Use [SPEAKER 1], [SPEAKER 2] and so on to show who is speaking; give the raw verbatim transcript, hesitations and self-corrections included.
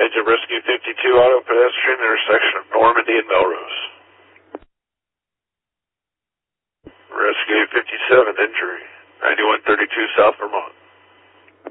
[SPEAKER 1] Advantage of Rescue fifty-two, auto pedestrian, intersection of Normandy and Melrose. Rescue fifty-seven, injury, ninety-one thirty-two South Vermont.